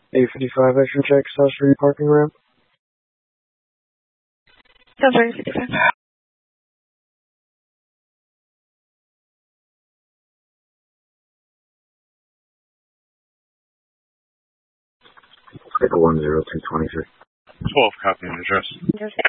855 extra check, South Street parking ramp. Sounds right, 55. Take a 10223. 12, copy and address.